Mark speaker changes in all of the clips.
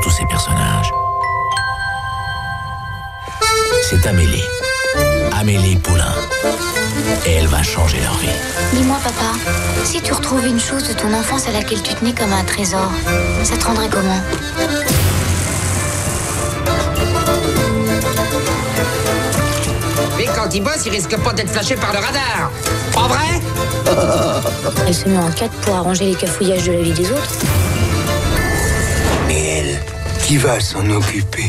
Speaker 1: tous ces personnages. C'est Amélie. Amélie Poulain. Et elle va changer leur vie.
Speaker 2: Dis-moi, papa, si tu retrouvais une chose de ton enfance à laquelle tu tenais comme un trésor, ça te rendrait comment?
Speaker 3: Mais quand il bosse, il risque pas d'être flashé par le radar. Pas vrai?
Speaker 2: Elle se met en quatre pour arranger les cafouillages de la vie des autres.
Speaker 4: Et elle, qui va s'en occuper?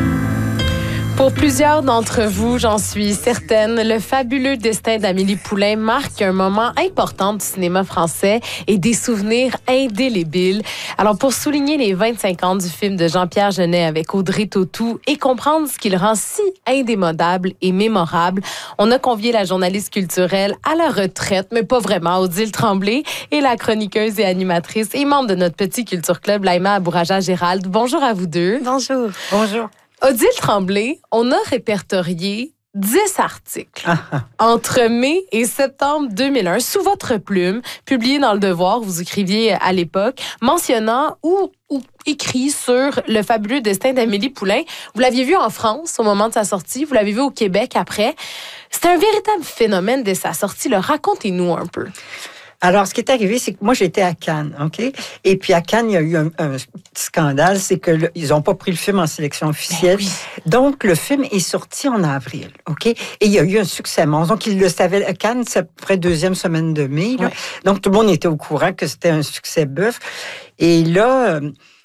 Speaker 5: Pour plusieurs d'entre vous, j'en suis certaine, le fabuleux destin d'Amélie Poulain marque un moment important du cinéma français et des souvenirs indélébiles. Alors, pour souligner les 25 ans du film de Jean-Pierre Jeunet avec Audrey Tautou et comprendre ce qui le rend si indémodable et mémorable, on a convié la journaliste culturelle à la retraite, mais pas vraiment, Odile Tremblay, et la chroniqueuse et animatrice et membre de notre petit Culture Club, Laïma Abouraja-Gérald. Bonjour à vous deux.
Speaker 6: Bonjour.
Speaker 3: Bonjour.
Speaker 5: Odile Tremblay, on a répertorié 10 articles entre mai et septembre 2001 sous votre plume, publiés dans Le Devoir, vous écriviez à l'époque, mentionnant ou écrit sur le fabuleux destin d'Amélie Poulain. Vous l'aviez vu en France au moment de sa sortie, vous l'avez vu au Québec après. C'est un véritable phénomène dès sa sortie. Racontez-nous un peu.
Speaker 6: Alors, ce qui est arrivé, c'est que moi, j'étais à Cannes, OK? Et puis, à Cannes, il y a eu un petit scandale, c'est que ils n'ont pas pris le film en sélection officielle.
Speaker 5: Oui.
Speaker 6: Donc, le film est sorti en avril, OK? Et il y a eu un succès monstre. Donc, ils le savaient. À Cannes, c'est à peu près deuxième semaine de mai, là.
Speaker 5: Ouais.
Speaker 6: Donc, tout le monde était au courant que c'était un succès bœuf. Et là,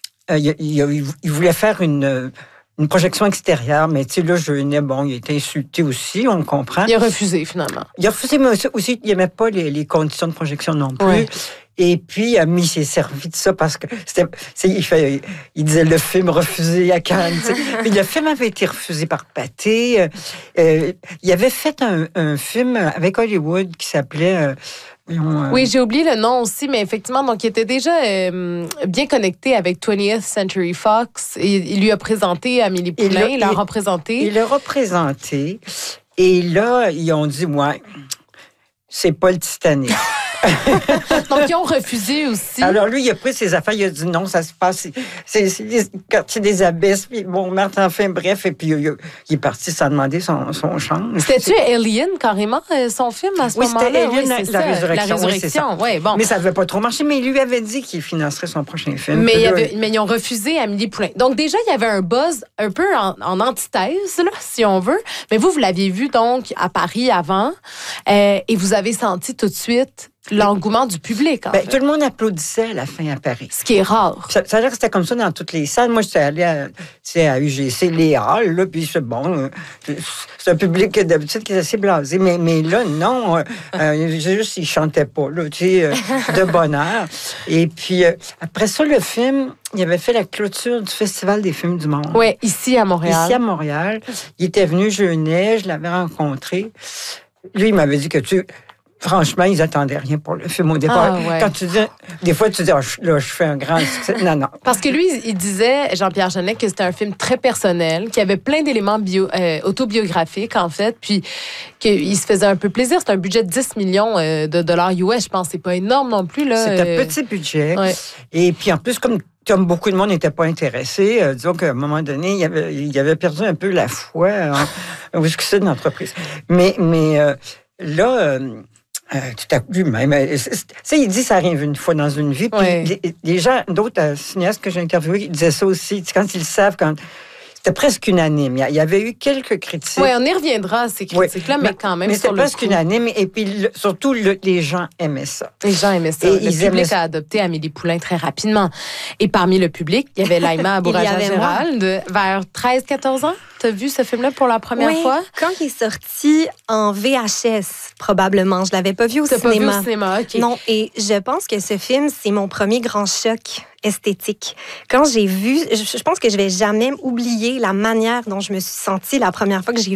Speaker 6: il voulait faire une projection extérieure, mais tu sais, là, Jeunet, bon, il a été insulté aussi, on le comprend.
Speaker 5: Il a refusé, finalement.
Speaker 6: Il a refusé, mais aussi, il n'aimait pas les conditions de projection non plus.
Speaker 5: Ouais.
Speaker 6: Et puis, il s'est servi de ça parce que il disait le film refusé à Cannes. Puis le film avait été refusé par Pathé. Il avait fait un film avec Hollywood qui s'appelait...
Speaker 5: Oui, j'ai oublié le nom aussi, mais effectivement, donc il était déjà bien connecté avec 20th Century Fox. Et il lui a présenté Amélie Poulain, il l'a représenté.
Speaker 6: Il l'a représenté. Et là, ils ont dit, ouais, c'est pas le Titanic.
Speaker 5: Donc, ils ont refusé aussi.
Speaker 6: Alors, lui, il a pris ses affaires, il a dit non, ça se passe, c'est les quartiers des abysses, puis bon, enfin, bref, et puis il est parti sans demander son change.
Speaker 5: C'était-tu Alien, carrément, son film, à ce moment-là?
Speaker 6: Oui, c'était Alien,
Speaker 5: c'est
Speaker 6: la
Speaker 5: ça,
Speaker 6: résurrection.
Speaker 5: La résurrection, oui, bon.
Speaker 6: Mais ça n'avait pas trop marché, mais il lui avait dit qu'il financerait son prochain film.
Speaker 5: Mais ils ont refusé Amélie Poulain. Donc, déjà, il y avait un buzz un peu en antithèse, là, si on veut. Mais vous l'aviez vu, donc, à Paris avant, et vous avez senti tout de suite l'engouement du public.
Speaker 6: Tout le monde applaudissait à la fin à Paris.
Speaker 5: Ce qui est rare.
Speaker 6: Ça a l'air que c'était comme ça dans toutes les salles. Moi, j'étais allée à UGC, les halles, là, puis c'est bon. C'est un public d'habitude qui est assez blasé. Mais là, non. Juste, ils chantaient pas, là, tu sais, de bonheur. Et puis, après ça, le film, il avait fait la clôture du Festival des films du monde.
Speaker 5: Oui, ici à Montréal.
Speaker 6: Ici à Montréal. Il était venu Jeunet, je l'avais rencontré. Lui, il m'avait dit que franchement, ils n'attendaient rien pour le film au départ.
Speaker 5: Ah, ouais.
Speaker 6: Quand tu dis, des fois, tu dis, je fais un grand succès. Non.
Speaker 5: Parce que lui, il disait, Jean-Pierre Jeunet, que c'était un film très personnel, qui avait plein d'éléments autobiographiques, en fait, puis qu'il se faisait un peu plaisir. C'est un budget de 10 millions de dollars US, je pense. C'est pas énorme non plus, là.
Speaker 6: C'est un petit budget.
Speaker 5: Ouais.
Speaker 6: Et puis, en plus, comme beaucoup de monde n'était pas intéressé, disons qu'à un moment donné, il avait perdu un peu la foi au succès de l'entreprise. Mais là... tout à coup, lui-même, il dit ça arrive une fois dans une vie. Puis
Speaker 5: Ouais.
Speaker 6: les gens, d'autres cinéastes que j'ai interviewés, ils disaient ça aussi. Quand ils le savent, c'était presque unanime. Il y avait eu quelques critiques.
Speaker 5: Oui, on y reviendra à ces critiques-là, mais quand même,
Speaker 6: mais
Speaker 5: sur
Speaker 6: c'était
Speaker 5: le
Speaker 6: presque
Speaker 5: coup.
Speaker 6: unanime. Et puis, surtout, les gens aimaient ça.
Speaker 5: Les gens aimaient ça.
Speaker 6: Et
Speaker 5: Le
Speaker 6: ils aimaient
Speaker 5: public
Speaker 6: ça.
Speaker 5: a adopté Amélie Poulain très rapidement. Et parmi le public, il y avait Laïma Abouraja-Gérald, vers 13-14 ans. T'as vu ce film-là pour la première fois?
Speaker 7: Quand il est sorti en VHS, probablement. Je l'avais pas vu au cinéma.
Speaker 5: Pas vu au cinéma, OK.
Speaker 7: Non, et je pense que ce film, c'est mon premier grand choc esthétique. Quand j'ai vu, je pense que je vais jamais oublier la manière dont je me suis sentie la première fois que j'ai